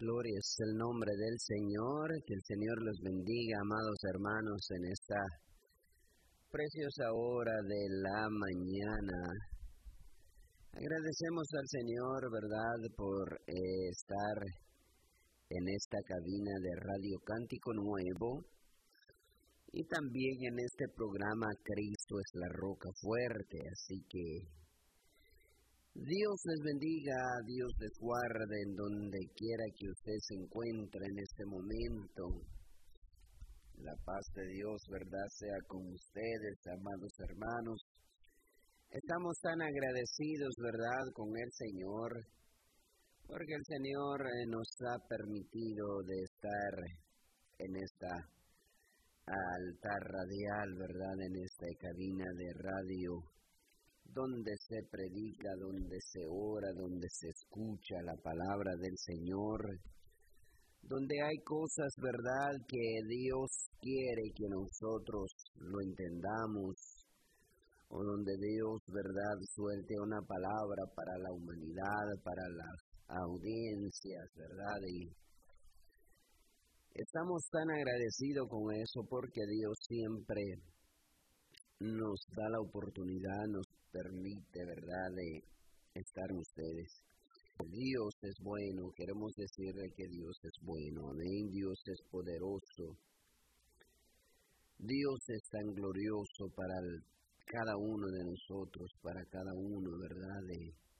Gloria es el nombre del Señor. Que el Señor los bendiga, amados hermanos, en esta preciosa hora de la mañana. Agradecemos al Señor, ¿verdad?, por estar en esta cabina de Radio Cántico Nuevo y también en este programa Cristo es la Roca Fuerte. Así que Dios les bendiga, Dios les guarde en donde quiera que usted se encuentre en este momento. La paz de Dios, ¿verdad?, sea con ustedes, amados hermanos. Estamos tan agradecidos, ¿verdad?, con el Señor, porque el Señor nos ha permitido de estar en esta altar radial, ¿verdad?, en esta cabina de radio, donde se predica, donde se ora, donde se escucha la palabra del Señor, donde hay cosas, ¿verdad?, que Dios quiere que nosotros lo entendamos, o donde Dios, ¿verdad?, suelte una palabra para la humanidad, para las audiencias, ¿verdad? Y estamos tan agradecidos con eso porque Dios siempre nos da la oportunidad, nos permite, ¿verdad?, de estar con ustedes. Dios es bueno, queremos decirle que Dios es bueno, amén. Dios es poderoso, Dios es tan glorioso para cada uno de nosotros, para cada uno, ¿verdad?,